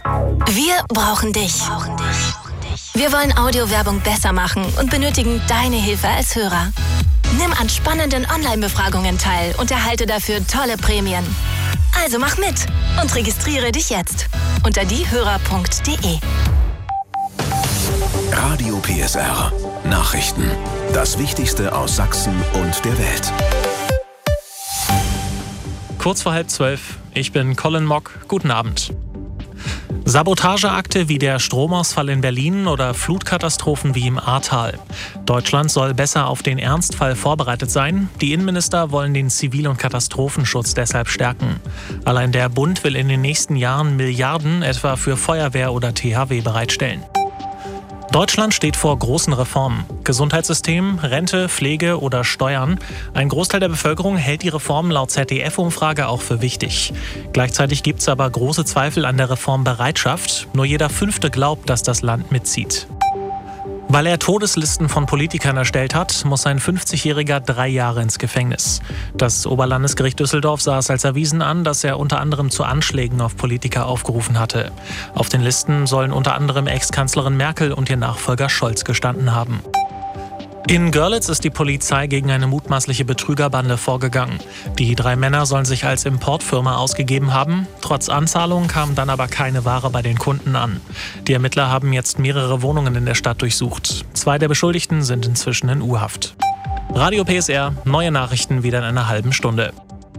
Wir brauchen dich. Wir wollen Audiowerbung besser machen und benötigen deine Hilfe als Hörer. Nimm an spannenden Online-Befragungen teil und erhalte dafür tolle Prämien. Also mach mit und registriere dich jetzt unter diehörer.de. Radio PSR. Nachrichten. Das Wichtigste aus Sachsen und der Welt. Kurz vor 11:30. Ich bin Colin Mock. Guten Abend. Sabotageakte wie der Stromausfall in Berlin oder Flutkatastrophen wie im Ahrtal. Deutschland soll besser auf den Ernstfall vorbereitet sein. Die Innenminister wollen den Zivil- und Katastrophenschutz deshalb stärken. Allein der Bund will in den nächsten Jahren Milliarden etwa für Feuerwehr oder THW bereitstellen. Deutschland steht vor großen Reformen. Gesundheitssystem, Rente, Pflege oder Steuern. Ein Großteil der Bevölkerung hält die Reformen laut ZDF-Umfrage auch für wichtig. Gleichzeitig gibt es aber große Zweifel an der Reformbereitschaft. Nur jeder Fünfte glaubt, dass das Land mitzieht. Weil er Todeslisten von Politikern erstellt hat, muss ein 50-Jähriger 3 Jahre ins Gefängnis. Das Oberlandesgericht Düsseldorf sah es als erwiesen an, dass er unter anderem zu Anschlägen auf Politiker aufgerufen hatte. Auf den Listen sollen unter anderem Ex-Kanzlerin Merkel und ihr Nachfolger Scholz gestanden haben. In Görlitz ist die Polizei gegen eine mutmaßliche Betrügerbande vorgegangen. Die 3 Männer sollen sich als Importfirma ausgegeben haben. Trotz Anzahlung kam dann aber keine Ware bei den Kunden an. Die Ermittler haben jetzt mehrere Wohnungen in der Stadt durchsucht. 2 der Beschuldigten sind inzwischen in U-Haft. Radio PSR, neue Nachrichten wieder in einer halben Stunde.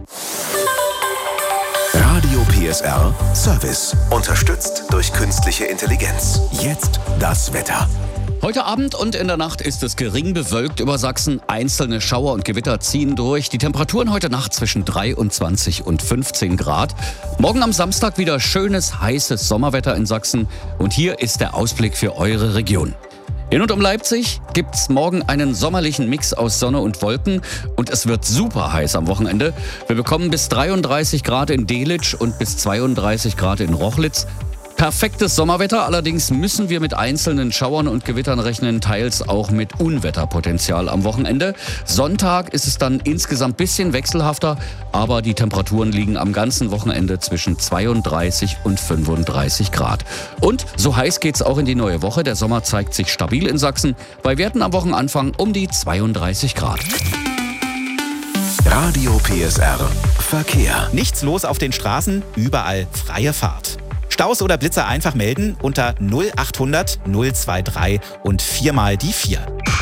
Radio PSR Service. Unterstützt durch künstliche Intelligenz. Jetzt das Wetter. Heute Abend und in der Nacht ist es gering bewölkt über Sachsen. Einzelne Schauer und Gewitter ziehen durch. Die Temperaturen heute Nacht zwischen 23 und 15 Grad. Morgen am Samstag wieder schönes, heißes Sommerwetter in Sachsen. Und hier ist der Ausblick für eure Region. In und um Leipzig gibt's morgen einen sommerlichen Mix aus Sonne und Wolken. Und es wird super heiß am Wochenende. Wir bekommen bis 33 Grad in Delitzsch und bis 32 Grad in Rochlitz. Perfektes Sommerwetter, allerdings müssen wir mit einzelnen Schauern und Gewittern rechnen, teils auch mit Unwetterpotenzial am Wochenende. Sonntag ist es dann insgesamt ein bisschen wechselhafter, aber die Temperaturen liegen am ganzen Wochenende zwischen 32 und 35 Grad. Und so heiß geht's auch in die neue Woche. Der Sommer zeigt sich stabil in Sachsen, bei Werten am Wochenanfang um die 32 Grad. Radio PSR Verkehr. Nichts los auf den Straßen, überall freie Fahrt. Staus oder Blitzer einfach melden unter 0800 023 und 4 mal die 4.